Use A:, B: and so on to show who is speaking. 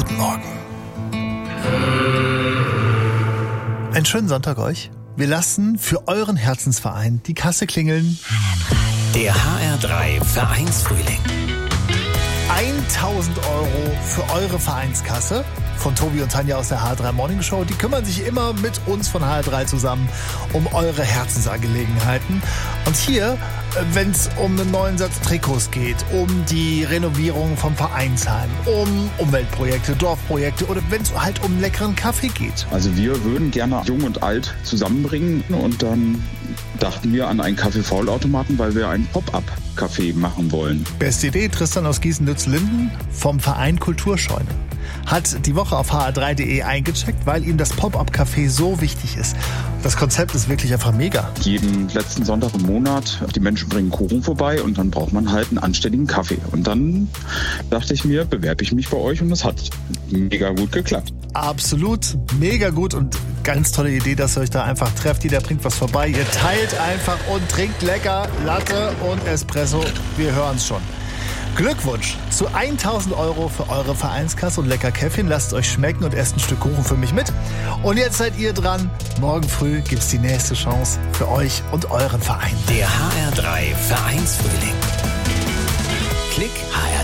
A: Guten Morgen. Einen schönen Sonntag euch. Wir lassen für euren Herzensverein die Kasse klingeln.
B: Der HR3 Vereinsfrühling.
A: 1.000 Euro für eure Vereinskasse von Tobi und Tanja aus der HR3 Morning Show. Die kümmern sich immer mit uns von HR3 zusammen um eure Herzensangelegenheiten. Und hier, wenn es um einen neuen Satz Trikots geht, um die Renovierung vom Vereinsheim, um Umweltprojekte, Dorfprojekte oder wenn es halt um leckeren Kaffee geht.
C: Also wir würden gerne Jung und Alt zusammenbringen und dann dachten wir an einen Kaffee-Faul-Automaten, weil wir einen Pop-Up-Café machen wollen.
A: Beste Idee, Tristan aus Gießen-Lütz-Linden vom Verein Kulturscheune hat die Woche auf hr3.de eingecheckt, weil ihm das Pop-Up-Café so wichtig ist. Das Konzept ist wirklich einfach mega.
C: Jeden letzten Sonntag im Monat, die Menschen bringen Kuchen vorbei und dann braucht man halt einen anständigen Kaffee. Und dann dachte ich mir, bewerbe ich mich bei euch und es hat mega gut geklappt.
A: Absolut, mega gut und ganz tolle Idee, dass ihr euch da einfach trefft. Jeder bringt was vorbei. Ihr teilt einfach und trinkt lecker Latte und Espresso. Wir hören's schon. Glückwunsch zu 1.000 Euro für eure Vereinskasse und lecker Käffchen. Lasst es euch schmecken und esst ein Stück Kuchen für mich mit. Und jetzt seid ihr dran. Morgen früh gibt's die nächste Chance für euch und euren Verein.
B: Der HR3 Vereinsfrühling. Klick HR